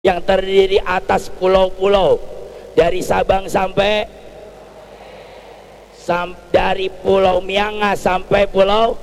yang terdiri atas pulau-pulau dari Sabang sampai dari Pulau Mianga sampai pulau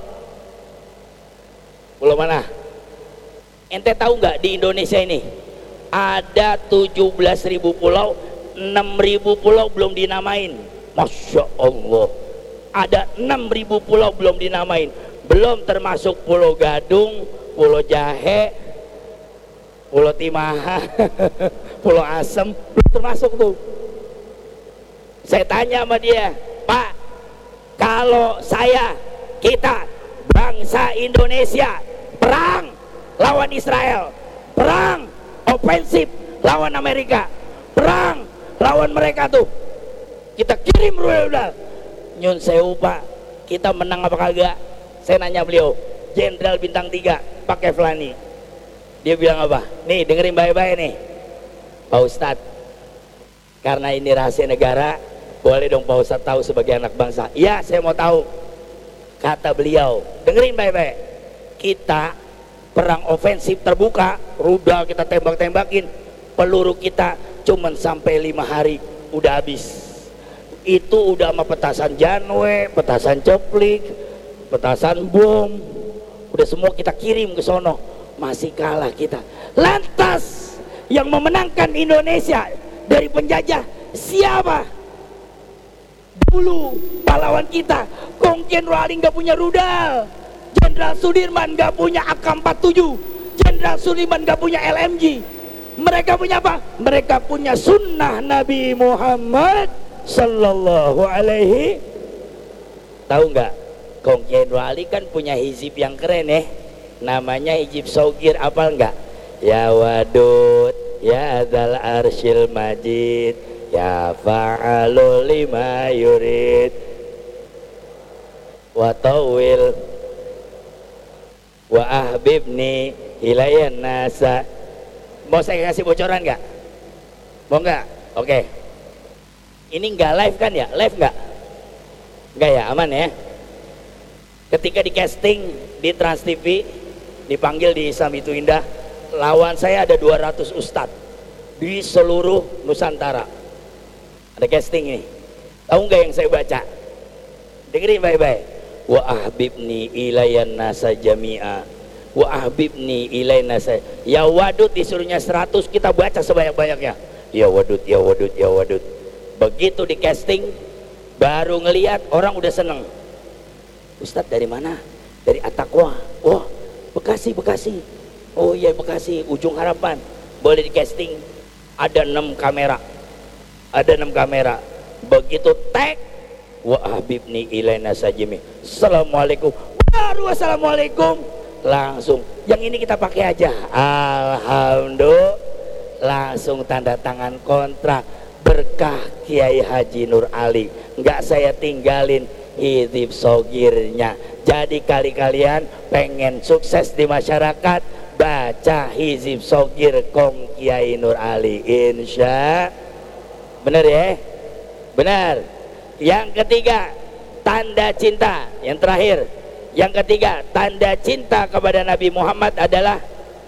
mana? Ente tahu nggak di Indonesia ini ada 17.000 pulau, 6.000 pulau belum dinamain. Masya Allah, ada 6.000 pulau belum dinamain, belum termasuk Pulau Gadung, Pulau Jahe, Pulau Timaha, Pulau Asem, belum termasuk tuh. Saya tanya sama dia, Pak, kalau kita bangsa Indonesia perang lawan Israel, perang ofensif lawan Amerika, perang lawan mereka tuh, kita kirim rudal, nyun sewu Pak, kita menang apa kagak? Saya nanya beliau, Jenderal Bintang 3 Pak Keflani, dia bilang apa? Nih dengerin baik-baik nih Pak Ustadz, karena ini rahasia negara, boleh dong Pak Ustadz tahu sebagai anak bangsa. Iya, saya mau tahu. Kata beliau, dengerin baik-baik, kita perang ofensif terbuka, rudal kita tembak-tembakin, peluru kita cuman sampai 5 hari udah habis. Itu udah sama petasan Janwe, petasan Ceplik, petasan bom, udah semua kita kirim ke sono, masih kalah kita. Lantas yang memenangkan Indonesia dari penjajah siapa? Dulu pahlawan kita Komjen Roaling gak punya rudal, Jenderal Sudirman gak punya AK-47, Jenderal Sudirman gak punya LMG. Mereka punya apa? Mereka punya sunnah Nabi Muhammad Sallallahu Alaihi. Tahu nggak? Komjen Roaling kan punya hizib yang keren namanya hizib Sogir, apal nggak? Ya Wadud, ya Dzal Arsyil Majid, ya Fa'alul lima yurid, wa tawil wa ahbibni ilayan nasa. Mau saya kasih bocoran nggak? Mau nggak? Oke. Ini nggak live kan ya? Live nggak? Nggak ya? Aman ya? Ketika di casting di Trans TV, dipanggil di Islam Itu Indah, lawan saya ada 200 ustadz di seluruh Nusantara. Ada casting ini. Tahu nggak yang saya baca? Dengerin baik-baik. Wa ahbibni ilayan nasa jami'a, wa ahbibni ilayan nasa. Ya Wadud disuruhnya 100, kita baca sebanyak-banyaknya. Ya Wadud, ya Wadud, ya Wadud. Begitu di casting, baru ngelihat orang udah seneng. Ustadz dari mana? Dari At-Taqwa. Wah, Bekasi, Bekasi. Oh iya Bekasi, Ujung Harapan. Boleh di casting. Ada 6 kamera. Ada 6 kamera. Begitu tag, wa habibni ilaina sajimi, assalamualaikum. Waduh, assalamualaikum. Langsung, yang ini kita pakai aja. Alhamdulillah. Langsung tanda tangan kontrak. Berkah Kiai Haji Nur Ali. Enggak saya tinggalin hizib sogirnya. Jadi kali-kalian pengen sukses di masyarakat, baca hizib sogir Kong Kiai Nur Ali, insya. Benar ya? Benar. Yang ketiga, tanda cinta. Yang terakhir, yang ketiga, tanda cinta kepada Nabi Muhammad adalah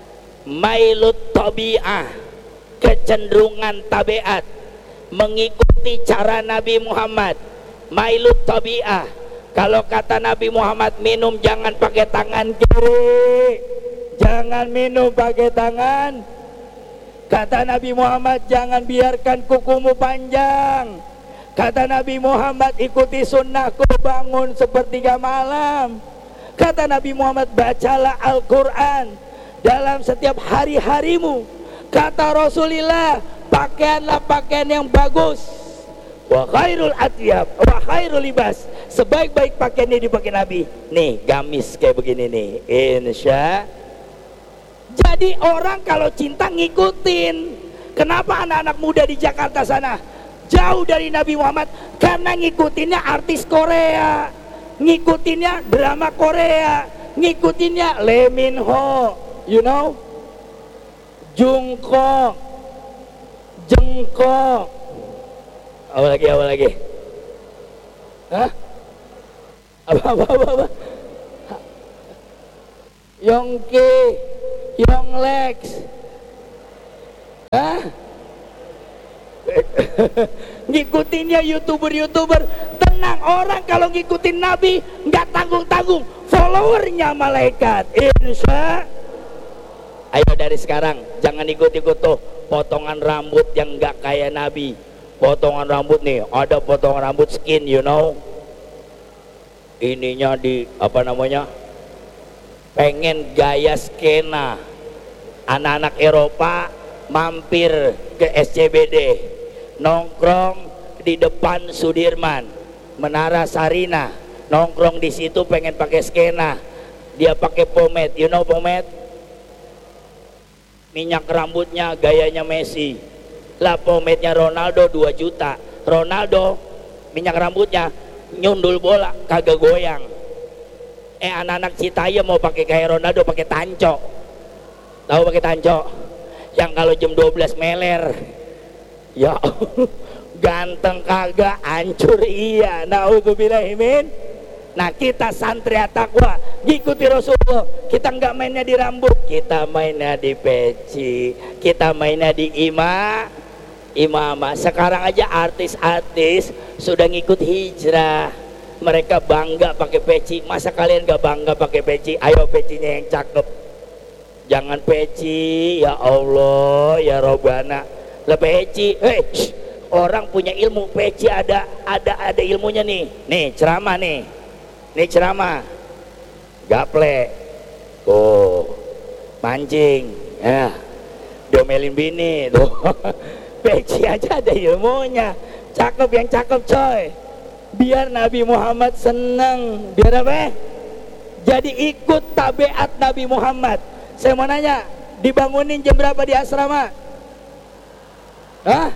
mailut tabi'ah, kecenderungan tabiat, mengikuti cara Nabi Muhammad. Mailut tabi'ah, kalau kata Nabi Muhammad minum jangan pakai tangan kiri, jangan minum pakai tangan. Kata Nabi Muhammad jangan biarkan kukumu panjang. Kata Nabi Muhammad ikuti sunnahku, bangun sepertiga malam. Kata Nabi Muhammad bacalah Al-Quran dalam setiap hari-harimu. Kata Rasulullah pakaianlah pakaian yang bagus. Wa khairul atyab wa khairul libas, sebaik-baik pakaian ini dipakai Nabi. Nih gamis kayak begini nih, insya. Jadi orang kalau cinta ngikutin. Kenapa anak-anak muda di Jakarta sana jauh dari Nabi Muhammad? Karena ngikutinnya artis Korea, ngikutinnya drama Korea, ngikutinnya Lee Min Ho, you know, Jungkook, Jengkok, apa lagi? Hah? Apa? Yongki, Yonglex, Hah? Ngikutinnya YouTuber. Tenang, orang kalau ngikutin Nabi nggak tanggung-tanggung, followernya malaikat. Insya. Ayo dari sekarang jangan ikut-ikut tuh potongan rambut yang nggak kayak Nabi. Potongan rambut nih, ada potongan rambut skin, you know. Ininya di apa namanya? Pengen gaya skena. Anak-anak Eropa mampir ke SCBD, nongkrong di depan Sudirman, Menara Sarina, nongkrong di situ pengen pakai skena. Dia pakai pomade, you know pomade? Minyak rambutnya gayanya Messi. Lah pomade-nya Ronaldo 2 juta. Ronaldo minyak rambutnya nyundul bola kagak goyang. Anak-anak Citayam mau pakai kayak Ronaldo pakai tanco. Tahu pakai tanco? Yang kalau jam 12 meler. Ya ganteng kagak, hancur iya. Naudzubillahimin. Nah kita santri takwa ngikuti Rasulullah. Kita nggak mainnya di rambut, kita mainnya di peci, kita mainnya di imamah. Sekarang aja artis-artis sudah ngikut hijrah. Mereka bangga pakai peci. Masa kalian nggak bangga pakai peci? Ayo pecinya yang cakep. Jangan peci, ya Allah, ya Robbana. Lah peci, orang punya ilmu, peci ada ilmunya nih. Nih ceramah nih. Nih ceramah. Gaple. Oh. Mancing. Ya. Domelin bini tuh. Peci aja ada ilmunya. Cakep yang cakep coy. Biar Nabi Muhammad senang. Biar apa? Jadi ikut tabiat Nabi Muhammad. Saya mau nanya, dibangunin jam berapa di asrama? Hah?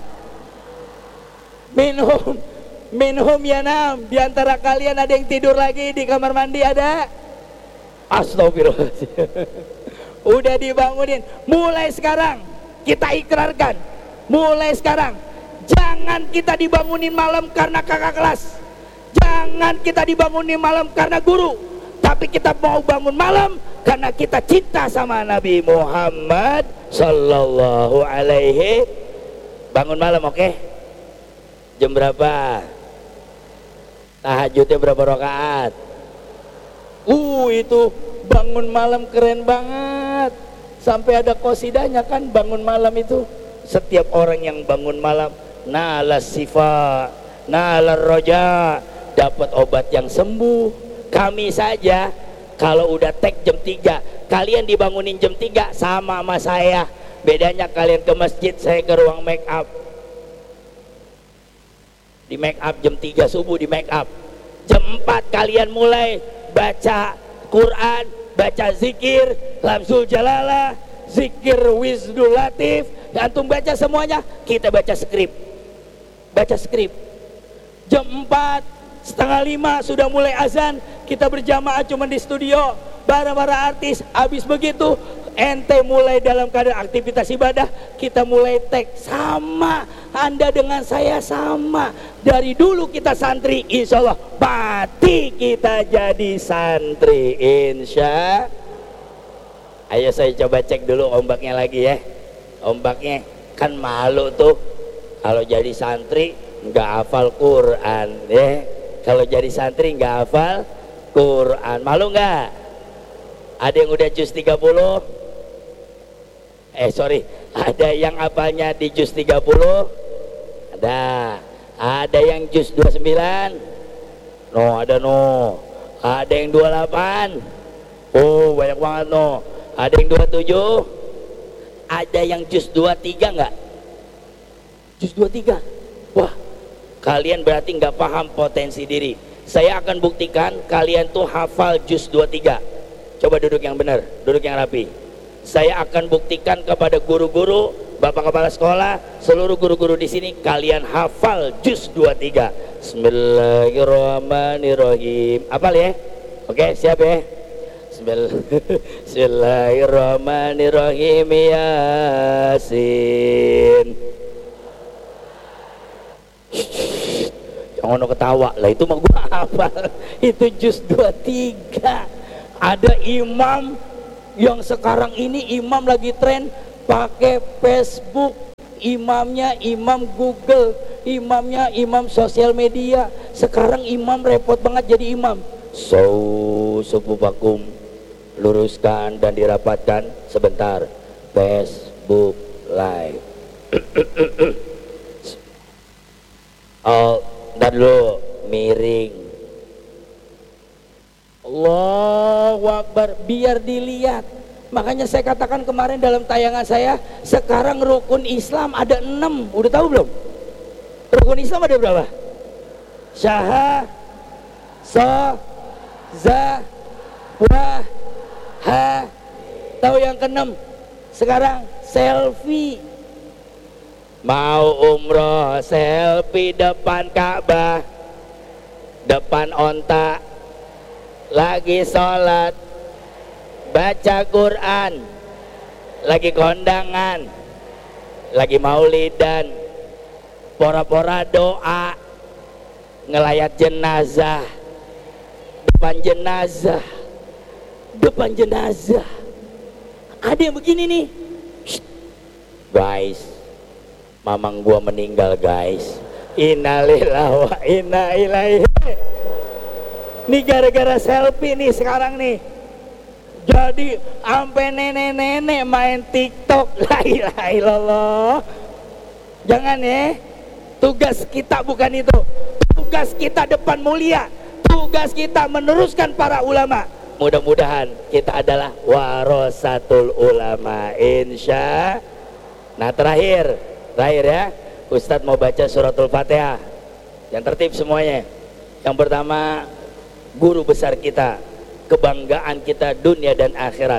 Minhum yanam. Di antara kalian ada yang tidur lagi di kamar mandi ada? Astagfirullahaladzim. Udah dibangunin. Mulai sekarang kita ikrarkan. Mulai sekarang jangan kita dibangunin malam karena kakak kelas. Jangan kita dibangunin malam karena guru. Tapi kita mau bangun malam karena kita cinta sama Nabi Muhammad sallallahu alaihi. Bangun malam, oke? Jam berapa? Tahajudnya berapa rakaat? Itu bangun malam keren banget. Sampai ada qasidahnya kan bangun malam itu. Setiap orang yang bangun malam nala sifa, nala roja, dapat obat yang sembuh. Kami saja kalau udah tek jam 3, kalian dibangunin jam 3 sama saya. Bedanya kalian ke masjid, saya ke ruang make up. Di make up jam 3 subuh di make up. Jam 4 kalian mulai baca Quran, baca zikir, Lamsul Jalalah, zikir Wisdul Latif. Antum baca semuanya, kita baca skrip. Baca skrip. Jam 4 setengah 5 sudah mulai azan, kita berjamaah cuma di studio bara-bara artis. Habis begitu ente mulai dalam keadaan aktivitas ibadah, kita mulai tek. Sama Anda dengan saya sama. Dari dulu kita santri, insya Allah pasti kita jadi santri, insya. Ayo saya coba cek dulu ombaknya lagi ya. Ombaknya kan malu tuh kalau jadi santri nggak hafal Quran ya. Kalau jadi santri nggak hafal Quran, malu nggak? Ada yang udah juz 30? Ada yang hafalnya di juz 30? Ada. Ada yang juz 29? No, ada no. Ada yang 28? Oh, banyak banget no. Ada yang 27? Ada yang juz 23 nggak? Juz 23? Wah, kalian berarti nggak paham potensi diri. Saya akan buktikan kalian tuh hafal juz 23. Coba duduk yang benar, duduk yang rapi. Saya akan buktikan kepada guru-guru, bapak kepala sekolah, seluruh guru-guru di sini, kalian hafal juz 23. Bismillahirrahmanirrahim. Hafal ya? Oke, siap ya? Bismillahirrahmanirrahim. Yasin. Jangan ketawa lah, itu mah gua hafal. Itu juz 23. Ada imam yang sekarang ini imam lagi tren pakai Facebook, imamnya imam Google, imamnya imam sosial media. Sekarang imam repot banget jadi imam. Sufufakum, luruskan dan dirapatkan sebentar. Facebook live. Oh, ntar dulu, miring. Allahu Akbar, biar dilihat. Makanya saya katakan kemarin dalam tayangan saya, sekarang rukun Islam ada 6. Udah tahu belum? Rukun Islam ada berapa? Syahah, so, za, wah, ha. Tahu yang ke-6? Sekarang selfie. Mau umroh, selfie depan Ka'bah, depan onta, lagi sholat, baca Quran, lagi kondangan, lagi maulidan, pora-pora doa, ngelayat jenazah, depan jenazah, depan jenazah. Ada yang begini nih. Shh. Guys, mamang gua meninggal guys. Innalillahi wa inna ilaihi. Nih gara-gara selfie nih sekarang nih. Jadi sampai nenek-nenek main TikTok. La ilaha illallah. Jangan ya. Tugas kita bukan itu. Tugas kita depan mulia. Tugas kita meneruskan para ulama. Mudah-mudahan kita adalah warasatul ulama, insya. Nah terakhir ya, Ustadz mau baca suratul Fatihah. Yang tertib semuanya. Yang pertama, guru besar kita, kebanggaan kita dunia dan akhirat,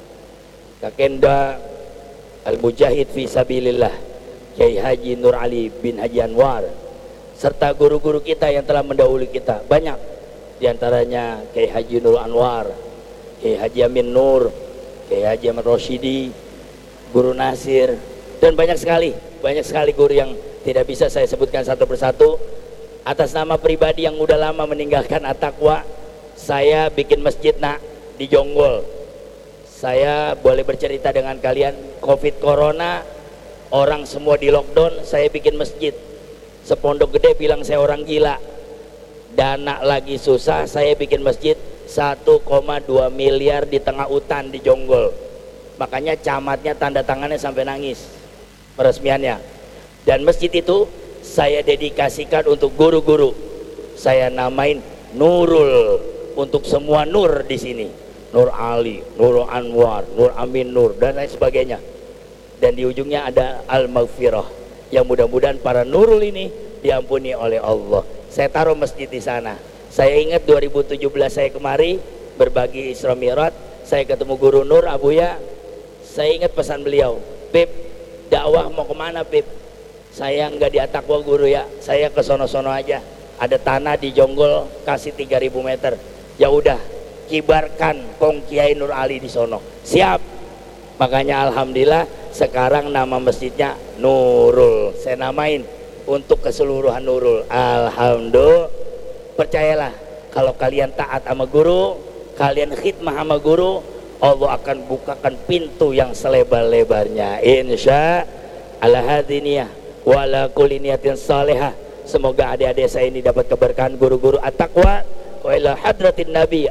Kakenda Al-Mujahid fi Sabilillah, Kiai Haji Nur Ali bin Haji Anwar, serta guru-guru kita yang telah mendahului kita. Banyak diantaranya Kiai Haji Nur Anwar, Kiai Haji Amin Nur, Kiai Haji Ahmad Roshidi, Guru Nasir, dan banyak sekali guru yang tidak bisa saya sebutkan satu persatu. Atas nama pribadi yang udah lama meninggalkan At-Taqwa, saya bikin masjid di Jonggol. Saya boleh bercerita dengan kalian, Covid Corona, orang semua di lockdown, saya bikin masjid. Sepondok Gede bilang saya orang gila. Dana lagi susah, saya bikin masjid 1,2 miliar di tengah hutan di Jonggol. Makanya camatnya tanda tangannya sampai nangis peresmiannya. Dan masjid itu saya dedikasikan untuk guru-guru. Saya namain Nurul, untuk semua Nur di sini. Nur Ali, Nur Anwar, Nur Amin Nur, dan lain sebagainya. Dan di ujungnya ada Al-Maghfirah, yang mudah-mudahan para Nurul ini diampuni oleh Allah. Saya taruh masjid di sana. Saya ingat 2017 saya kemari berbagi Isra Mi'raj, saya ketemu Guru Nur Abuya. Saya ingat pesan beliau, Pip, dakwah mau kemana Pip? Saya nggak di At-Taqwa guru ya, saya ke sono-sono aja. Ada tanah di Jonggol, kasih 3.000 meter. Ya udah, kibarkan Kong Kiai Nur Ali di sono. Siap. Makanya alhamdulillah sekarang nama masjidnya Nurul. Saya namain untuk keseluruhan Nurul. Alhamdulillah. Percayalah, kalau kalian taat sama guru, kalian khidmah sama guru, Allah akan bukakan pintu yang selebar-lebarnya. Insya Allah hadiniyah wala kulli niyatin salihah. Semoga adik-adik saya ini dapat keberkahan guru-guru At-Taqwa. Wa ila hadratin Nabi.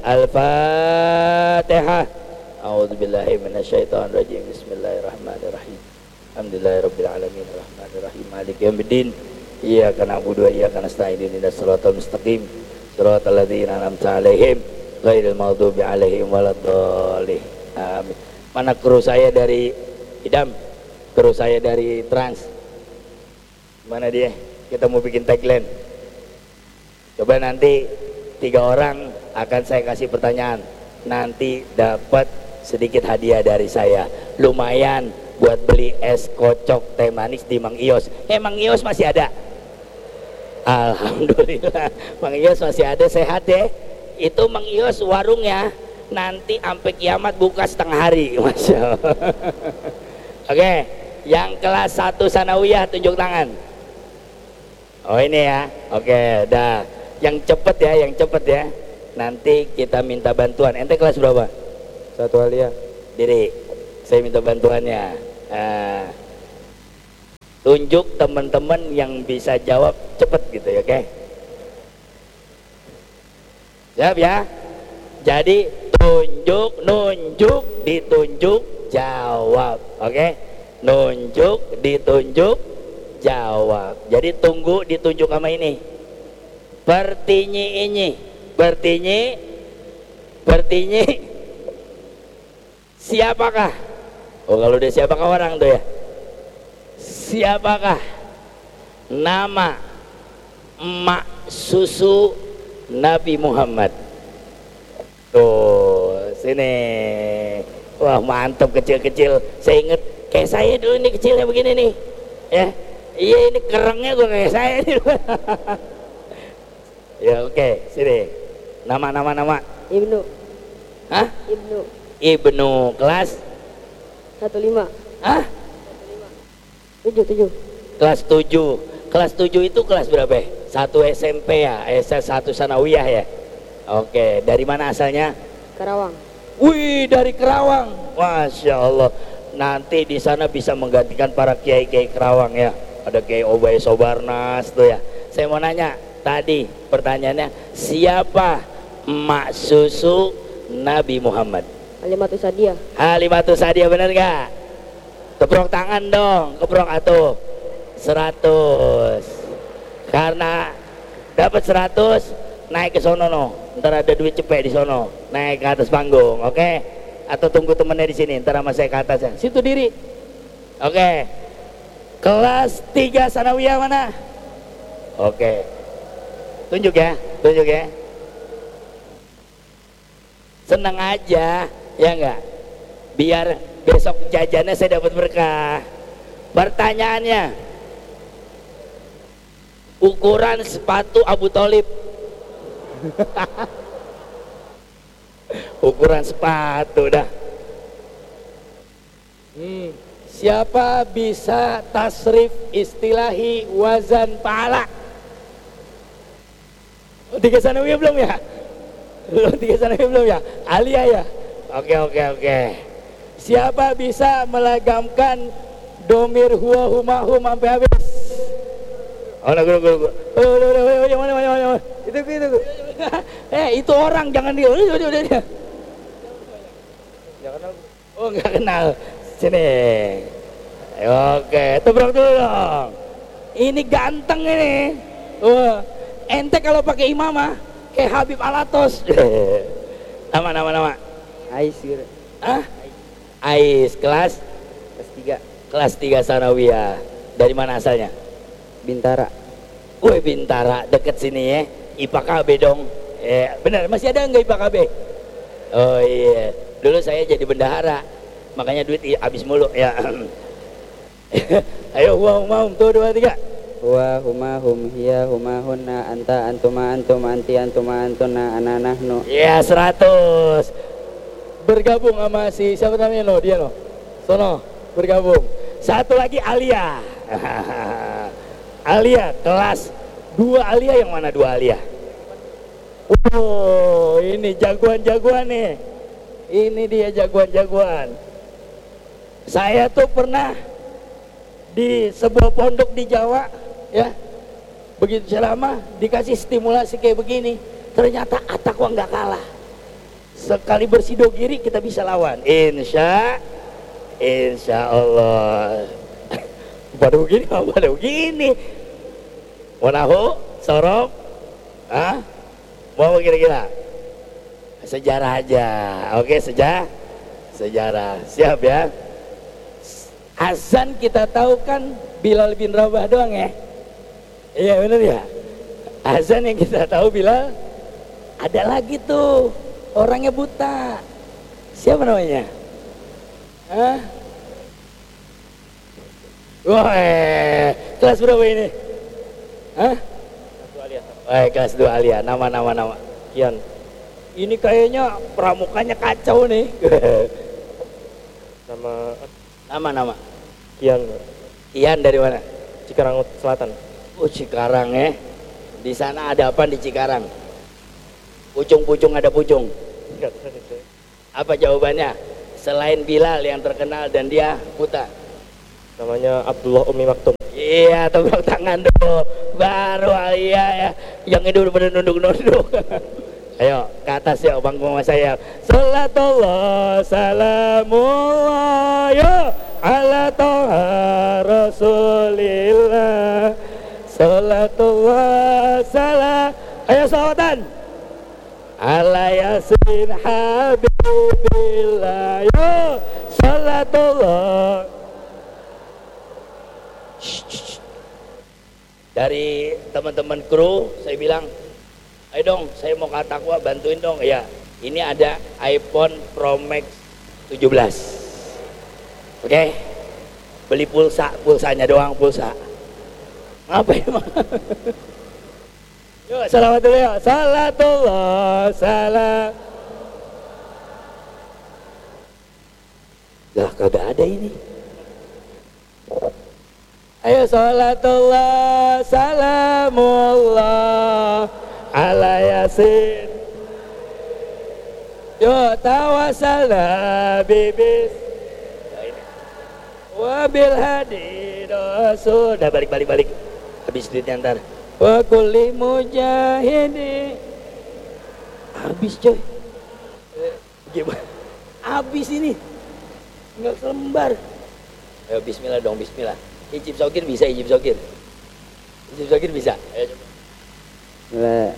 Al-Fatihah. A'udzubillahi minasyaitonir rajim. Bismillahirrahmanirrahim. Alhamdulillahirabbil alamin arrahmanir rahim maliki yaumiddin. Iyyaka na'budu wa iyyaka nasta'in ihdinas siratal mustaqim. Siratal ladzina an'amta 'alaihim ghairil maghdubi 'alaihim waladdallin. Amin. Mana kru saya dari Idam? Kru saya dari Trans. Mana dia? Kita mau bikin tagline. Coba nanti 3 orang akan saya kasih pertanyaan. Nanti dapat sedikit hadiah dari saya. Lumayan buat beli es kocok teh manis di Mang Ios. Mang Ios masih ada? Alhamdulillah, Mang Ios masih ada, sehat deh. Itu Mang Ios warungnya nanti sampai kiamat buka setengah hari. Masya Allah. Oke, yang kelas 1 sanawiyah tunjuk tangan. Oh ini ya, oke, dah. Yang cepet ya. Nanti kita minta bantuan. Ente kelas berapa? 1 aliyah. Diri, saya minta bantuannya. Nah, tunjuk teman-teman yang bisa jawab cepet gitu ya, oke? Siap ya? Jadi tunjuk, nunjuk, ditunjuk, jawab, oke? Nunjuk, ditunjuk, jawab. Jadi tunggu ditunjuk sama ini. Bertinyi ini, bertinyi. Siapakah? Oh, kalau udah siapakah orang tuh ya? Siapakah nama emak susu Nabi Muhammad? Tuh, sini. Wah, mantap, kecil-kecil. Saya inget kayak saya dulu nih, kecilnya begini nih. Ya. Iya, ini kerengnya gue kayak saya nih. Ya, oke, sini. Nama. Ibnu. Hah? Ibnu kelas 15. Hah? 7. Kelas 7. Kelas 7 itu kelas berapa ya? 1 SMP ya? S1 Sanawiyah ya? Oke, dari mana asalnya? Karawang. Wih, dari Kerawang. Masya Allah. Nanti di sana bisa menggantikan para kiai-kiai Kerawang ya. Ada Kiai Obay Sobarnas tuh ya. Saya mau nanya, tadi pertanyaannya, siapa emak susu Nabi Muhammad? Halimatus Sadiah. Halimatus Sadiah, bener gak? Keprok tangan dong, keprok atuh. 100. Karena dapat 100, naik ke sono no. Ntar ada duit cepet di sono, naik ke atas panggung, oke? Atau tunggu temennya di sini, ntar sama saya ke atas ya. Situ diri. Oke. Kelas 3 Sanawiyah mana? Oke. Tunjuk ya. Seneng aja, ya enggak? Biar besok jajannya saya dapat berkah. Pertanyaannya, ukuran sepatu Abu Thalib. Ukuran sepatu dah. Siapa bisa tasrif istilahi wazan pahala? 3 Sanawiyah belum ya? Belum 3 Sanawiyah belum ya? Alia ya? Oke. Siapa bisa melagamkan domir huwa huma hum sampai habis? Oh, guru. Mana? Itu. Itu orang, jangan dia. Oh, enggak kenal. Sini. Oke, tebrok dulu dong. Ini ganteng ini. Ente kalau pakai imamah kayak Habib Alatos. Nama. Ais gitu. Hah? Ais kelas 3. Kelas 3 Sanawiyah. Dari mana asalnya? Bintara. Woi, Bintara, deket sini ya. IPKB dong. Benar, masih ada nggak IPKB? Oh iya. Dulu saya jadi bendahara. Makanya duit habis mulu ya. Ayo, hum, tuh 2, 3. Huwa huma hum hiya huma hunna anta antuma antum anti antuma antuna ana nahnu. Ya, 100. Bergabung sama si siapa namanya lo? Dia lo. Sono, bergabung. Satu lagi Alia. Alia kelas 2 Alia, yang mana 2 Alia? Oh, ini jagoan-jagoan nih. Ini dia jagoan-jagoan. Saya tuh pernah di sebuah pondok di Jawa ya, begitu ceramah dikasih stimulasi kayak begini, ternyata Atakwa nggak kalah. Sekali bersidogiri kita bisa lawan, insya Allah. Pada begini Monaho sorok mau kira-kira sejarah aja. Oke, sejarah siap ya. Azan kita tahu kan Bilal bin Rabah doang ya. Iya bener ya. Azan yang kita tahu Bilal. Ada lagi tuh orangnya buta. Siapa namanya? Wah, kelas berapa ini? Kelas 2 Alia. Nama. Kian. Ini kayaknya pramukanya kacau nih. Nama. Kian dari mana? Cikarang Selatan. Oh, Cikarang ya. Di sana ada apa di Cikarang? Pucung ada pucung. Apa jawabannya? Selain Bilal yang terkenal dan dia buta. Namanya Abdullah Umi Maktum. Iya, tepuk tangan dulu. Baru Alia ya. Yang ini udah pada nunduk-nunduk. Ayo ke atas ya bang mama saya. Salatullah salamullah ya ala toha rasulillah. Salatullah salam. Ayo salawatan. Ala yasin habibillah ya salatullah. Dari teman-teman kru saya bilang, ayo dong saya mau ke Takwa bantuin dong ya. Ini ada iPhone Pro Max 17. Oke. Beli pulsanya doang pulsa. Apa emang? Yuk salawat dulu ya. Salatullah salam. Lah kagak ada ini. Ayo salatullah salamullah ala yasin. Yo tawassalna bibis wabil hadi rasul. Dah balik habis duitnya ntar. Wa kulli mujahidi. Habis coy. Gimana? Habis ini. Enggak selembar. Ayo bismillah dong, bismillah. Ijib sokir bisa, ijib sokir. Ijib sokir bisa. Ayo coba. La.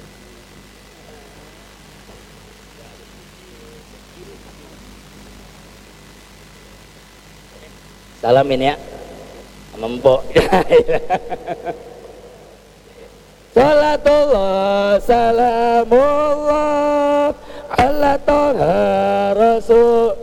Salamin ya. Sama empok. Salatullah salamullah ala toha rasul.